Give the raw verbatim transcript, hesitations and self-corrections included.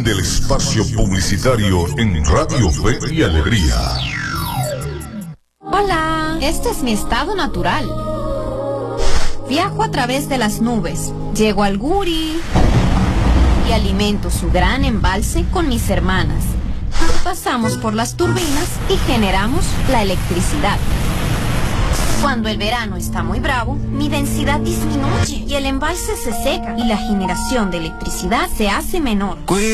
del espacio publicitario en Radio Fe y Alegría. Hola, este es mi estado natural. Viajo a través de las nubes, llego al Guri y alimento su gran embalse con mis hermanas. Pasamos por las turbinas y generamos la electricidad. Cuando el verano está muy bravo, mi densidad disminuye y el embalse se seca y la generación de electricidad se hace menor.